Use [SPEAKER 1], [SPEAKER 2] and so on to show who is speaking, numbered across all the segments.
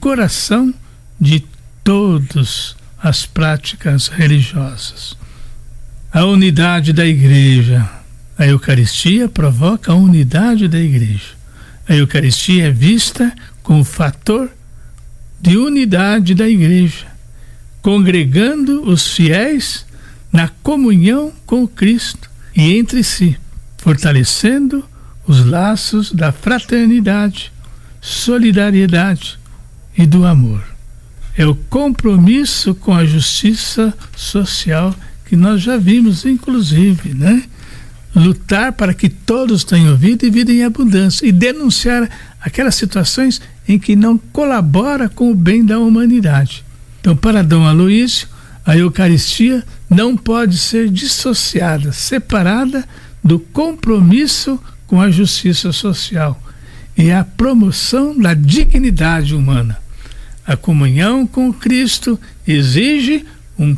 [SPEAKER 1] coração de todas as práticas religiosas. A unidade da igreja. A Eucaristia provoca a unidade da igreja. A Eucaristia é vista como fator de unidade da igreja, congregando os fiéis na comunhão com Cristo e entre si, fortalecendo os laços da fraternidade, solidariedade e do amor. É o compromisso com a justiça social que nós já vimos, inclusive, né? Lutar para que todos tenham vida e vida em abundância e denunciar aquelas situações em que não colabora com o bem da humanidade. Então, para Dom Aloísio, a Eucaristia não pode ser dissociada, separada do compromisso com a justiça social e a promoção da dignidade humana. A comunhão com Cristo exige um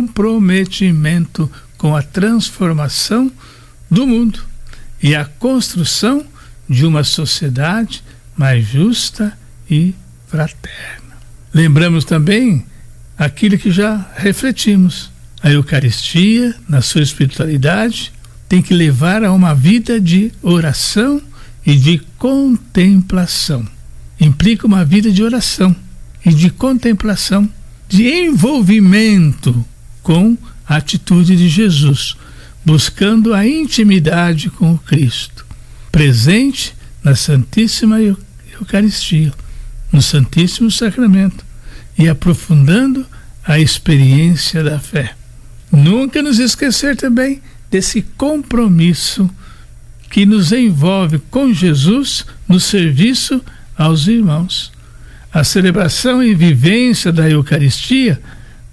[SPEAKER 1] comprometimento com a transformação do mundo e a construção de uma sociedade mais justa e fraterna. Lembramos também aquilo que já refletimos. A Eucaristia, na sua espiritualidade, tem que levar a uma vida de oração e de contemplação. Implica uma vida de oração e de contemplação, de envolvimento com a atitude de Jesus, buscando a intimidade com o Cristo, presente na Santíssima Eucaristia, no Santíssimo Sacramento, e aprofundando a experiência da fé. Nunca nos esquecer também desse compromisso que nos envolve com Jesus no serviço aos irmãos. A celebração e vivência da Eucaristia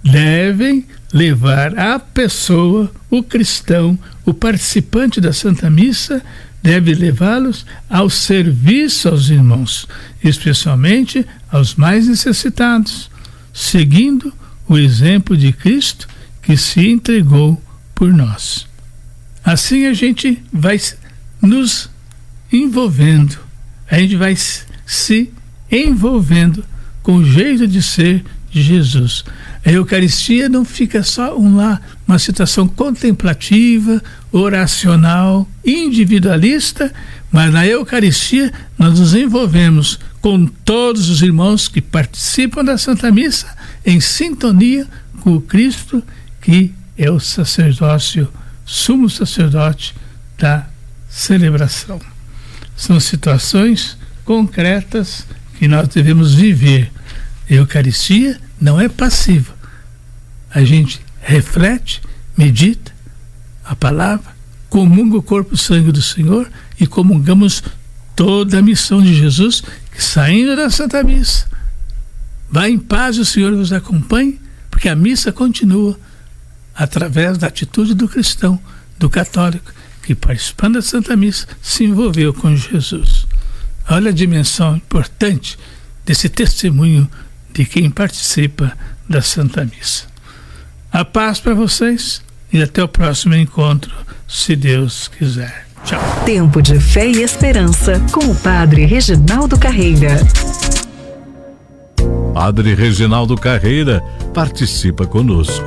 [SPEAKER 1] devem levar a pessoa, o cristão, o participante da Santa Missa, deve levá-los ao serviço aos irmãos, especialmente aos mais necessitados, seguindo o exemplo de Cristo que se entregou por nós. Assim a gente vai nos envolvendo, a gente vai se envolvendo com o jeito de ser de Jesus. A Eucaristia não fica só uma situação contemplativa, oracional, individualista, mas na Eucaristia nós nos envolvemos com todos os irmãos que participam da Santa Missa em sintonia com o Cristo, que é o sacerdócio, sumo sacerdote da celebração. São situações concretas que nós devemos viver. A Eucaristia não é passiva. A gente reflete, medita a palavra, comunga o corpo e o sangue do Senhor e comungamos toda a missão de Jesus, que saindo da Santa Missa, vá em paz e o Senhor vos acompanhe, porque a missa continua através da atitude do cristão, do católico, que participando da Santa Missa se envolveu com Jesus. Olha a dimensão importante desse testemunho de quem participa da Santa Missa. A paz para vocês e até o próximo encontro, se Deus quiser. Tchau.
[SPEAKER 2] Tempo de fé e esperança com o Padre Reginaldo Carreira.
[SPEAKER 3] Padre Reginaldo Carreira participa conosco.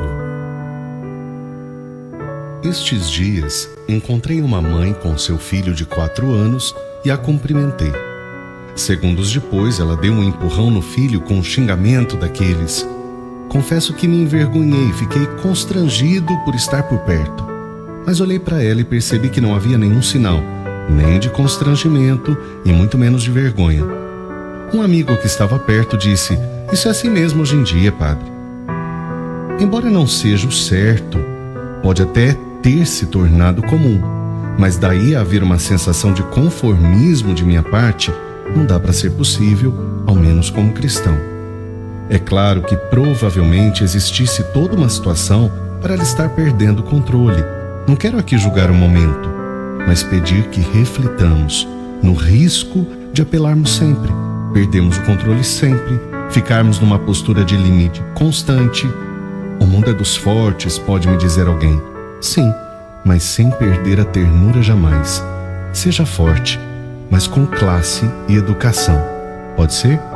[SPEAKER 4] Estes dias, encontrei uma mãe com seu filho de 4 anos e a cumprimentei. Segundos depois, ela deu um empurrão no filho com um xingamento daqueles. Confesso que me envergonhei e fiquei constrangido por estar por perto. Mas olhei para ela e percebi que não havia nenhum sinal, nem de constrangimento e muito menos de vergonha. Um amigo que estava perto disse: "Isso é assim mesmo hoje em dia, padre." Embora não seja o certo, pode até ter se tornado comum, mas daí a haver uma sensação de conformismo de minha parte, não dá para ser possível, ao menos como cristão. É claro que provavelmente existisse toda uma situação para ela estar perdendo o controle. Não quero aqui julgar o momento, mas pedir que reflitamos no risco de apelarmos sempre, perdermos o controle sempre, ficarmos numa postura de limite constante. O mundo é dos fortes, pode me dizer alguém. Sim, mas sem perder a ternura jamais. Seja forte, mas com classe e educação. Pode ser?